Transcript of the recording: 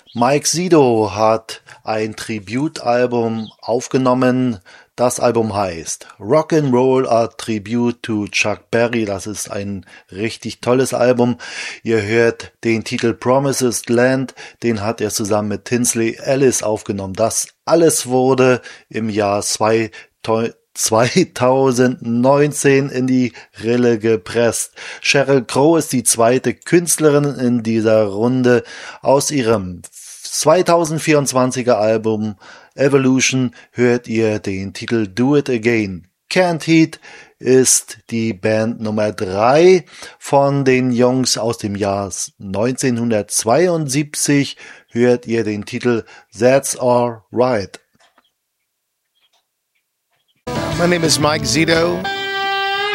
Mike Sido hat ein Tributalbum aufgenommen. Das Album heißt Rock'n'Roll A Tribute to Chuck Berry. Das ist ein richtig tolles Album. Ihr hört den Titel Promised Land. Den hat er zusammen mit Tinsley Ellis aufgenommen. Das alles wurde im Jahr 2019 in die Rille gepresst. Sheryl Crow ist die zweite Künstlerin in dieser Runde. Aus ihrem 2024er Album Evolution hört ihr den Titel Do It Again. Canned Heat ist die Band Nummer 3 von den Jungs aus dem Jahr 1972. Hört ihr den Titel That's Alright. My name is Mike Zito.